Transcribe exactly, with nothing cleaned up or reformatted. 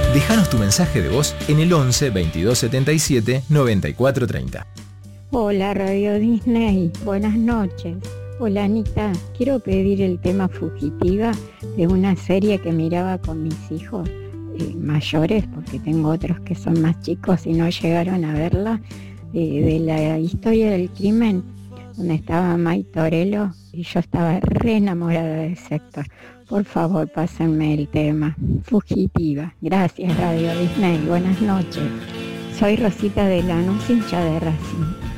Déjanos tu mensaje de voz en el once veintidós setenta y siete noventa y cuatro treinta. Hola Radio Disney, buenas noches. Hola Anita, quiero pedir el tema Fugitiva de una serie que miraba con mis hijos eh, mayores, porque tengo otros que son más chicos y no llegaron a verla, eh, de la historia del crimen, donde estaba Mike Torello y yo estaba re enamorada de ese actor. Por favor, pásenme el tema Fugitiva. Gracias Radio Disney, buenas noches. Soy Rosita de Lanús, hincha de Racing.